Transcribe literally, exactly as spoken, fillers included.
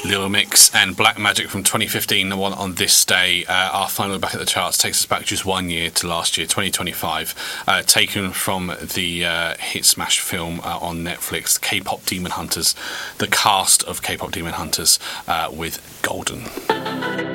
Little Mix and Black Magic from twenty fifteen, the one on this day. Uh, our final back at the charts takes us back just one year to last year, twenty twenty-five, uh, taken from the uh, hit smash film uh, on Netflix, K-pop Demon Hunters, the cast of K-pop Demon Hunters uh, with Golden.